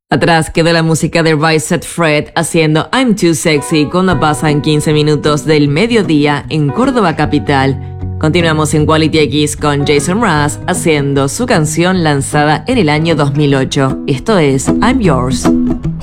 Atrás quedó la música de Right Said Fred haciendo I'm Too Sexy cuando pasan 15 minutos del mediodía en Córdoba capital. Continuamos en Quality X con Jason Mraz haciendo su canción lanzada en el año 2008. Esto es I'm Yours.